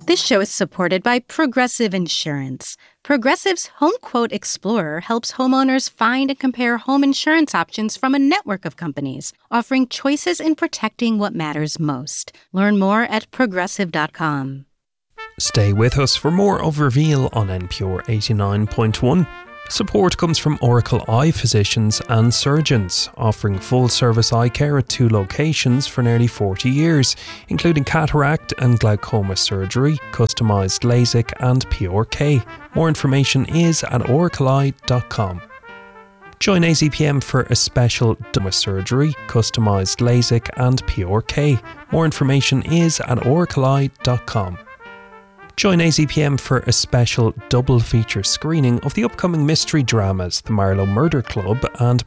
This show is supported by Progressive Insurance. Progressive's Home Quote Explorer helps homeowners find and compare home insurance options from a network of companies, offering choices in protecting what matters most. Learn more at progressive.com. Stay with us for more of Reveal on NPR 89.1. Support comes from Oracle Eye Physicians and Surgeons, offering full-service eye care at 2 locations for nearly 40 years, including cataract and glaucoma surgery, customised LASIK and PRK. More information is at oracleeye.com. Join AZPM for a special glaucoma surgery, customised LASIK and PRK. More information is at oracleeye.com. Join AZPM for a special double feature screening of the upcoming mystery dramas The Marlowe Murder Club and